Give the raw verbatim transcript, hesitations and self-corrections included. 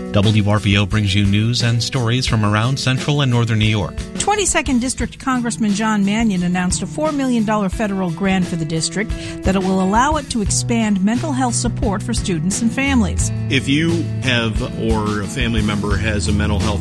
W R V O brings you news and stories from around central and northern New York. twenty-second District Congressman John Mannion announced a four million dollars federal grant for the district that it will allow it to expand mental health support for students and families. If you have or a family member has a mental health